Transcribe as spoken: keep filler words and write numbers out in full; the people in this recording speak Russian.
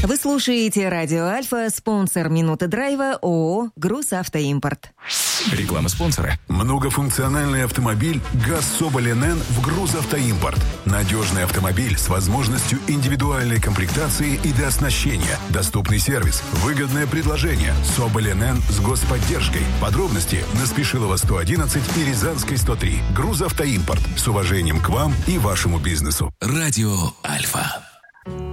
Вы слушаете Радио Альфа, спонсор «Минуты драйва» ООО «Грузавтоимпорт». Реклама спонсора. Многофункциональный автомобиль ГАЗ Соболь эн эн в «Грузавтоимпорт». Надежный автомобиль с возможностью индивидуальной комплектации и дооснащения. Доступный сервис. Выгодное предложение. Соболь эн эн с господдержкой. Подробности на Спешилова сто одиннадцать и Рязанской сто три. «Грузавтоимпорт». С уважением к вам и вашему бизнесу. Радио Альфа.